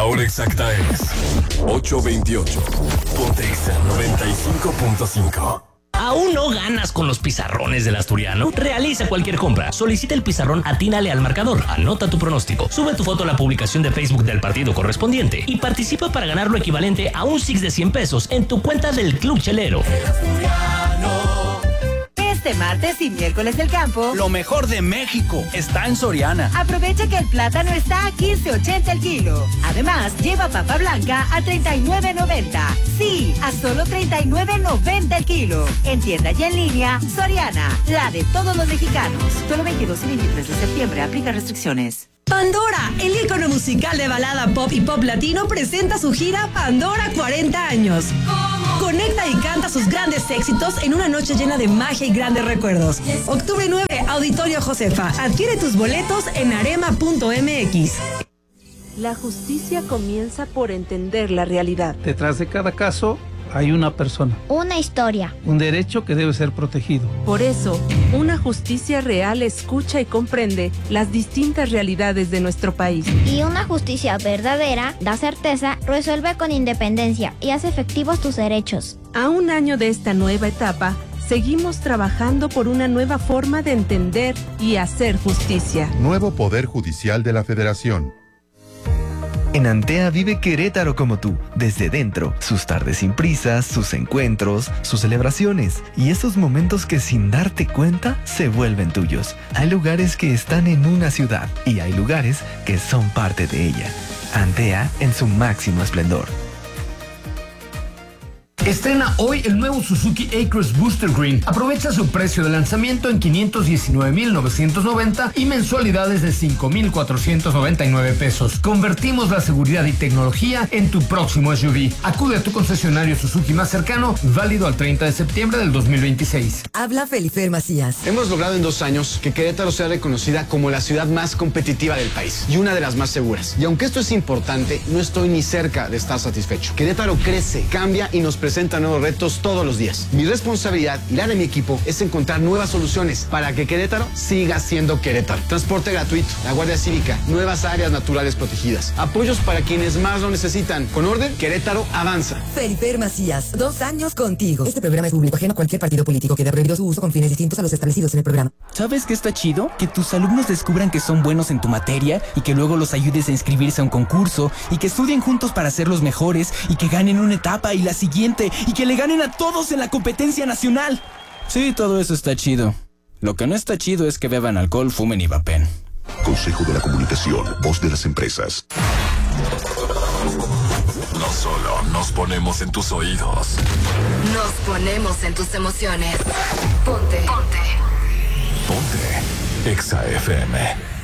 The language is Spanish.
hora exacta es 8:28. Ponte Exa 95.5. ¿Aún no ganas con los pizarrones del Asturiano? Realiza cualquier compra. Solicita el pizarrón Atínale al Marcador. Anota tu pronóstico. Sube tu foto a la publicación de Facebook del partido correspondiente y participa para ganar lo equivalente a un Six de 100 pesos en tu cuenta del Club Chelero. Este martes y miércoles del campo, lo mejor de México está en Soriana. Aprovecha que el plátano está a 15.80 el kilo. Además, lleva papa blanca a 39.90. Sí, a solo 39.90 el kilo. En tienda y en línea, Soriana, la de todos los mexicanos. Solo 22 y 23 de septiembre, aplica restricciones. Pandora, el ícono musical de balada pop y pop latino, presenta su gira Pandora 40 años. Conecta y canta sus grandes éxitos en una noche llena de magia y grandes recuerdos. Octubre 9, Auditorio Josefa. Adquiere tus boletos en arema.mx. La justicia comienza por entender la realidad. Detrás de cada caso hay una persona. Una historia. Un derecho que debe ser protegido. Por eso, una justicia real escucha y comprende las distintas realidades de nuestro país. Y una justicia verdadera da certeza, resuelve con independencia y hace efectivos tus derechos. A un año de esta nueva etapa, seguimos trabajando por una nueva forma de entender y hacer justicia. Nuevo Poder Judicial de la Federación. En Antea vive Querétaro como tú, desde dentro, sus tardes sin prisas, sus encuentros, sus celebraciones y esos momentos que sin darte cuenta se vuelven tuyos. Hay lugares que están en una ciudad y hay lugares que son parte de ella. Antea en su máximo esplendor. Estrena hoy el nuevo Suzuki A-Cross Booster Green. Aprovecha su precio de lanzamiento en 519,990 y mensualidades de 5,499 pesos. Convertimos la seguridad y tecnología en tu próximo SUV. Acude a tu concesionario Suzuki más cercano, válido al 30 de septiembre del 2026. Habla Felifer Macías. Hemos logrado en 2 años que Querétaro sea reconocida como la ciudad más competitiva del país y una de las más seguras. Y aunque esto es importante, no estoy ni cerca de estar satisfecho. Querétaro crece, cambia y nos presenta nuevos retos todos los días. Mi responsabilidad y la de mi equipo es encontrar nuevas soluciones para que Querétaro siga siendo Querétaro. Transporte gratuito, la Guardia Cívica, nuevas áreas naturales protegidas, apoyos para quienes más lo necesitan. Con orden, Querétaro avanza. Felifer Macías, 2 años contigo. Este programa es público, ajeno a cualquier partido político. Queda prohibido su uso con fines distintos a los establecidos en el programa. ¿Sabes qué está chido? Que tus alumnos descubran que son buenos en tu materia y que luego los ayudes a inscribirse a un concurso y que estudien juntos para ser los mejores y que ganen una etapa y la siguiente y que le ganen a todos en la competencia nacional. Sí, todo eso está chido. Lo que no está chido es que beban alcohol, fumen y vapen. Consejo de la Comunicación, voz de las empresas. No solo nos ponemos en tus oídos. Nos ponemos en tus emociones. Ponte. Ponte Exa FM.